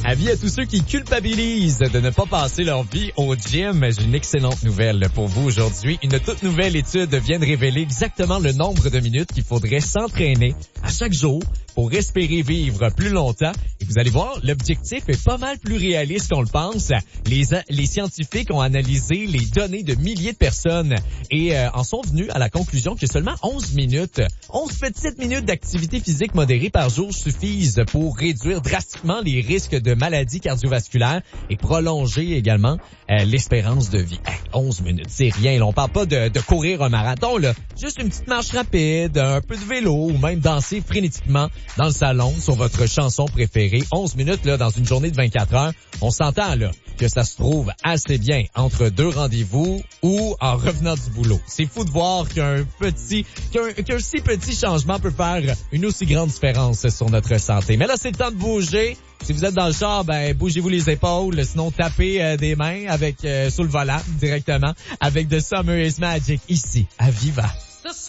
Avis à tous ceux qui culpabilisent de ne pas passer leur vie au gym. J'ai une excellente nouvelle pour vous aujourd'hui. Une toute nouvelle étude vient de révéler exactement le nombre de minutes qu'il faudrait s'entraîner à chaque jour pour espérer vivre plus longtemps. Et vous allez voir, l'objectif est pas mal plus réaliste qu'on le pense. Les scientifiques ont analysé les données de milliers de personnes et en sont venus à la conclusion que seulement 11 petites minutes d'activité physique modérée par jour suffisent pour réduire drastiquement les risques de maladies cardiovasculaires et prolonger également l'espérance de vie. 11 minutes, c'est rien. Là, on parle pas de courir un marathon, là. Juste une petite marche rapide, un peu de vélo ou même danser frénétiquement dans le salon sur votre chanson préférée. 11 minutes là dans une journée de 24 heures. On s'entend là que ça se trouve assez bien entre deux rendez-vous ou en revenant du boulot. C'est fou de voir qu'un si petit changement peut faire une aussi grande différence sur notre santé. Mais là, c'est le temps de bouger. Si vous êtes dans le char, bougez-vous les épaules, sinon tapez des mains avec sous le volant directement avec The Summer is Magic ici à Viva.